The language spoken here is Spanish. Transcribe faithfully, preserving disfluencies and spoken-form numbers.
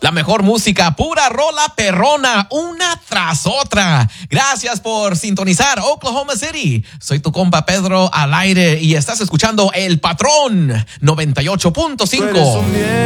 La mejor música, pura rola perrona, una tras otra. Gracias por sintonizar Oklahoma City. Soy tu compa Pedro al aire y estás escuchando El Patrón noventa y ocho punto cinco.